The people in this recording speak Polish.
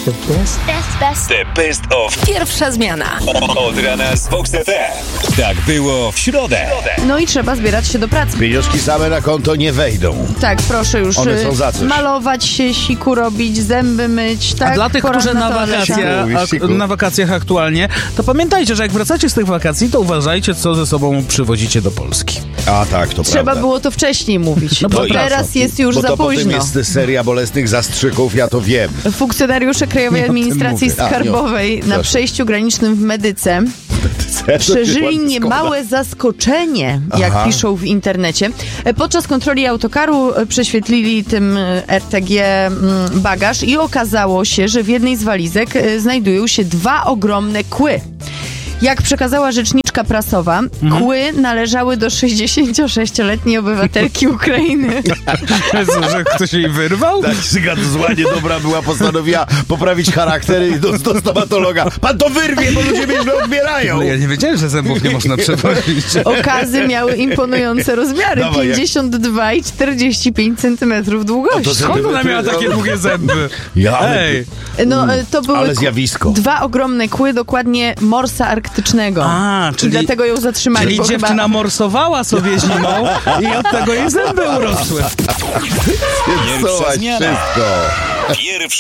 The best of Pierwsza zmiana. od rana z Vox FM. Tak było w środę. No i trzeba zbierać się do pracy. Pieniążki same na konto nie wejdą. Tak, proszę już One są za coś. malować się, siku robić, zęby myć, tak? A dla tych, Pora którzy Siku. na wakacjach aktualnie, to pamiętajcie, że jak wracacie z tych wakacji, to uważajcie, co ze sobą przywozicie do Polski. A tak, to Trzeba prawda. było to wcześniej mówić. No bo bo teraz jest już Bo za to potem późno. jest seria bolesnych zastrzyków, ja to wiem. Funkcjonariusze Krajowej Administracji mówię. Skarbowej na Proszę. przejściu granicznym w Medyce przeżyli niemałe zaskoczenie, jak Aha. piszą w internecie. Podczas kontroli autokaru prześwietlili tym RTG bagaż i okazało się, że w jednej z walizek znajdują się 2 ogromne kły. Jak przekazała rzeczniczka prasowa, kły należały do 66-letniej obywatelki Ukrainy. Że ktoś jej wyrwał? Tak, Szyga zła niedobra była, postanowiła poprawić charakter i do stomatologa. Pan to wyrwie, bo ludzie mnie odbierają. No ja nie wiedziałem, że zębów nie można przewozić. Okazy miały imponujące rozmiary. Dawaj, 52 i 45 cm długości. to Skąd ona miała takie długie zęby? Ja, ale- Ej! No, to były Ale zjawisko. 2 ogromne kły, dokładnie morsa arktycznego. A, czyli- I dlatego ją zatrzymali. Czyli bo dziewczyna morsowała sobie zimą i od tego jej zęby urosły. Psułaś zmiana. wszystko. Pierwszy